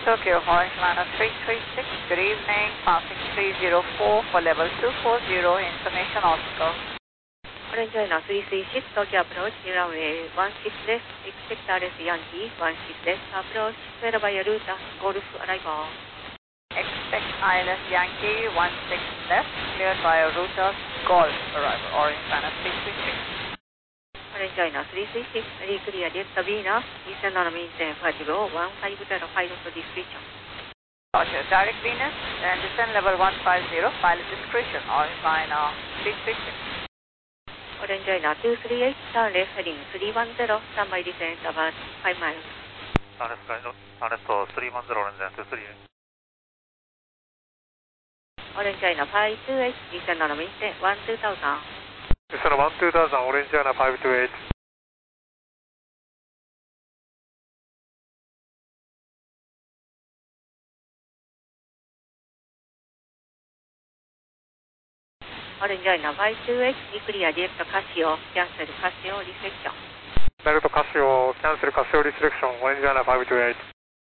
Tokyo, Orange Liner 336, good evening, passing 304 for level 240, information Oscar. Orange Liner 336, Tokyo approach, new runway 16 left, expect RS Yankee 16 left, approach, cleared by a route, Golf arrival. Expect ILS Yankee 16 left, cleared by a router, Golf arrival, Orange Liner 336. Orange Liner 336, reclear Delta Venus, descend on maintain 50150, pilot discretion. Roger, direct Venus, and descend level 150, pilot discretion, Orange Liner 336. Orange Liner 238, turn left heading 310, standby descent about 5 miles. Turn left 310, Orange Liner 238. Orange Liner 528, descend on maintain 12000. Descend 12000, Orange Liner 528. Orange Liner 528, reclear Delta Casio, cancel Casio reception. Delta Casio, cancel Casio reception, Orange Liner 528.